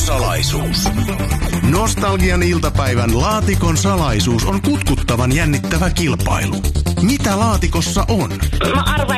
salaisuus. Nostalgian iltapäivän laatikon salaisuus on kutkuttavan jännittävä kilpailu. Mitä laatikossa on? Mä arvaan,